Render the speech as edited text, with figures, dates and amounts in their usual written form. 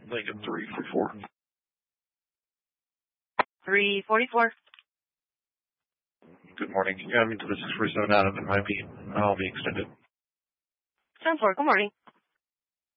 Lincoln 344. 344. Good morning. This is for zone out of it might be. I'll be extended. 10-4, good morning.